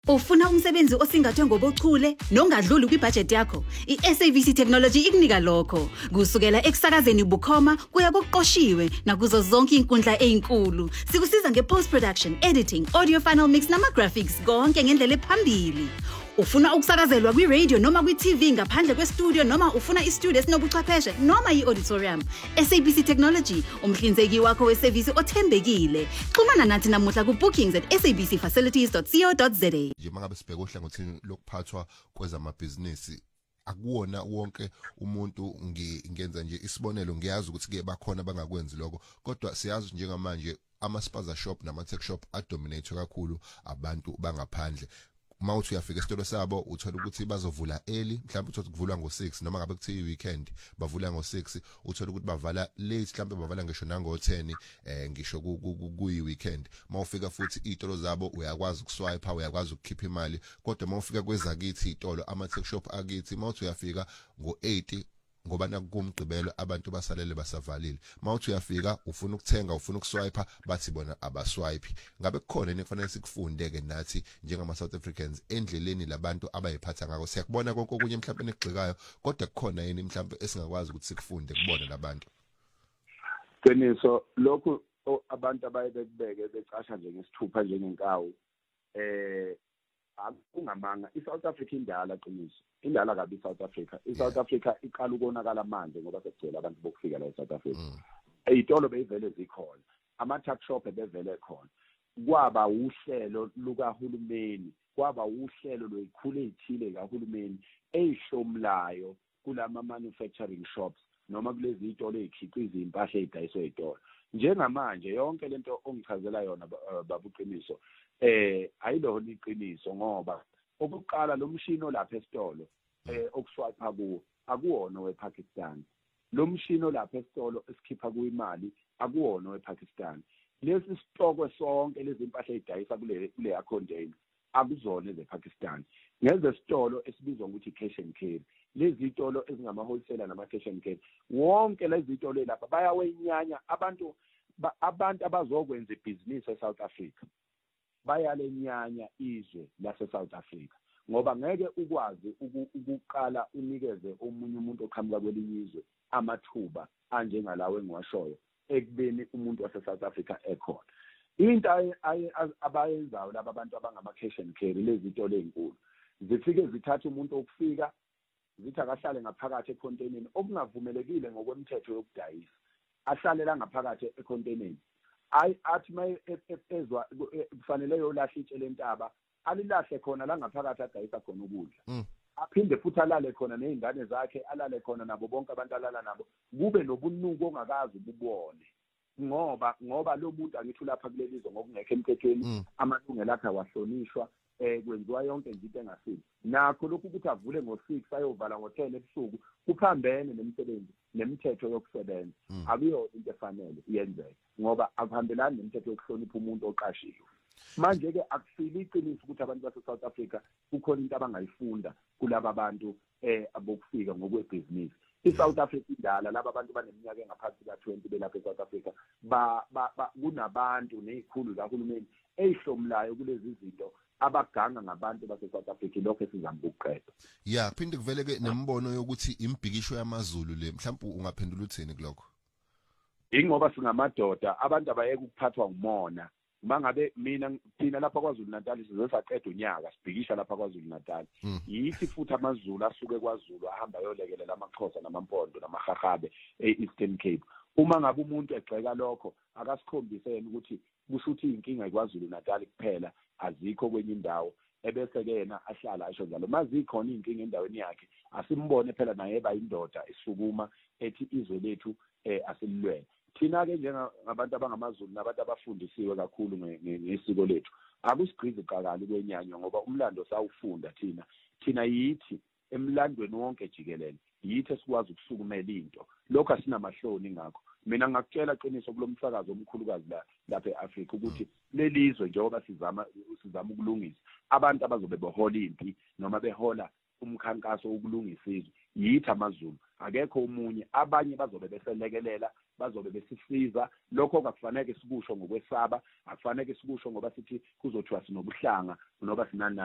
Ufuna umsebenzi osingathwe ngobuchule nongadluli kwibudget yakho? I-SABC Technology ikunika lokho. Kusukela ekusakazeni bukhoma kuya kokuqoshiwe nakuzo zonke inkundla ezinkulu. Sikusiza nge-post production, editing, audio final mix nama-graphics konke ngendlela ephambili. Ufuna ukusakazelwa kwi-radio noma kwi-TV ngaphandle kwe-studio noma ufuna i-studio esinobuchwepheshe noma i-auditorium. SABC Technology, umhlinzeki wakho wesevisi othembekile. Xhumana nathi namuhla ku-bookings@sabcfacilities.co.za. Nje mangabe sibheka ohlangothini lokuphathwa kwezamabhizinisi akuwona wonke umuntu ngenza nje isibonelo ngiyazi ukuthi ke bakhona bangakwenzi lokho kodwa siyazi njengamanje ama-spaza shop nama-tech shop adominate kakhulu abantu bangaphandle. Mawuthi uyafika esitolo sabo uthola ukuthi bazovula early mhlawumbe uthola kuvulwa ngo6 noma ngabe kuthiwa weekend bavula ngo6 uthola ukuthi bavala late mhlawumbe bavala ngisho nango10 ngisho kuyi weekend. Mawufika futhi izitolo zabo uyakwazi ukuswipe uyakwazi ukukhipha imali kodwa mawufika kwezakithi izitolo ama-tech shop akithi mawuthi uyafika ngo8 ngoba nakumgqibelo abantu basalele basavalile. Mawuthi uyafika ufuna ukuthenga ufuna ukuswipe bathi bona abaswipe. Ngabe kukhona ekufanele sikufunde ke nathi njengama South Africans endleleni labantu abayiphatha ngako. Siyakubona konke okunye mhlawumbe nekugxikayo kodwa kukhona yini mhlawumbe esingakwazi ukuthi sikufunde kubona labantu. Qiniso lokhu abantu abayebekubeke becasha nje ngesithupha njengenkawu kungamanga iSouth Africa indala qiniso indala kabi iSouth Africa iSouth Africa iqala ukonakala manje ngoba sekugcwele abantu bokufika la eSouth Africa. Izitolo beyivele zikhona ama-tuck shop bevele khona kwaba uhlelo lukahulumeni kwaba uhlelo lwezikhulu ezithile kahulumeni ezihlomlayo kulama manufacturing shops noma kulezi izitolo ezikhiqiza impahla ezidayiswa ezitolo. Njengamanje yonke lento ongichazela yona babuqiniso ayilona iqiniso ngoba okuqala lo mshini olapha esitolo okuswipe kuwo akuwona wePakistan. Lo mshini olapha esitolo esikhipha kuimali akuwona wePakistan. Lesi sitoko sonke lezi impahla ezidayisa kule container akuzona ezePakistan. Ngeze sitolo esibizwa ukuthi cash and carry. Lezi zitolo ezingama wholesaler nama cash and carry wonke lezi zitolo lapha bayawenyanya abantu abazokwenza ibhizinisi eSouth Africa bayalenyanya izwe lase South Africa ngoba ngeke ukwazi ukuqala unikeze omunye umuntu oqhamuka kwelinye izwe amathuba anjengalawe engiwashoyo ekubeni umuntu wase South Africa ekhona. Into abayenzayo laba bantu abangama cash and carry lezi zitolo ezinkulu zifike zithatha umuntu okufika zithi akahlale ngaphakathi econtaineni okungavumelekile ngokwemthetho yokudayisa ahlale la ngaphakathi econtaineni athi ezwa kufanele yolahla itshe lentaba alilahle khona la ngaphakathi adayisa khona ukudla aphinde futhi alale khona nezingane zakhe alale khona nabo bonke abantu alala nabo kube nobunuku ongakazi ububone ngoba lo muntu angithi lapha kulelizwe ngokungekho emthethweni amalungelo akhe awahlonishwa kwenziwa yonke nje into engasini nakho lokhu ukuthi avule ngo6 ayovala ngo10 ebusuku kuphambene nemisebenzi nemithetho yokusebenza akuyo into efanele iyenzeke ngoba akuhambelani nemithetho yokuhlonipha umuntu oqashiwe. Manje ke akusili iqiniso ukuthi abantu base South Africa kukhona into abangayifunda kulabo abantu abokufika ngokwebhizinisi. iSouth Africa indala laba abantu baneminyaka engaphansi ka20 belapha eSouth Africa kunabantu nezikhulu zahulumeni ezihlomlayo kulezi zinto abaganga ngabantu base South Africa lokho esizama ukuqeda. Yeah, phinde kuvele ke nembono yokuthi imbhikisho yamaZulu le mhlawumbe ungaphendula uthini kulokho? Ingoba singamadoda abantu abayeke ukuphathwa umona. Mangabe thina lapha kwaZulu Natal sizosaqeda unyaka sibhikisha lapha kwaZulu Natal. Yithi futhi amaZulu asuke kwaZulu ahamba yolekelela amaXhosa namampondo namahahabe eEastern Cape. Uma ngabe umuntu egxeka lokho akasikhombiseni ukuthi kusho ukuthi inkinga kwaZulu Natal kuphela azikho kwenye indawo ebese ke yena ahlala asho njalo mazikhona inkinga endaweni yakhe asimbone phela naye bayindoda esukuma ethi izwe lethu asililwele. Thina ke njengabantu abangamaZulu nabantu abafundisiwe kakhulu ngesiko lethu akusigqizi iqakala kwenyanya ngoba umlando sawufunda thina yithi emlandweni wonke jikelele yithi esikwazi ukusukumela into lokho asinamahloni ngakho. Mina ngakutshela qiniso kulomsakazo omkhulukazi lapha eAfrica ukuthi lelizwe njengoba sizama ukulungisa abantu abazobe behola impi noma behola umkhankaso wokulungisa izwe yithi amaZulu akekho omunye abanye bazobe beselekelela bazobe besisiza lokho akufanele sikusho ngokwesaba akufanele sikusho ngoba sithi kuzothiwa sinobuhlanga noba sinana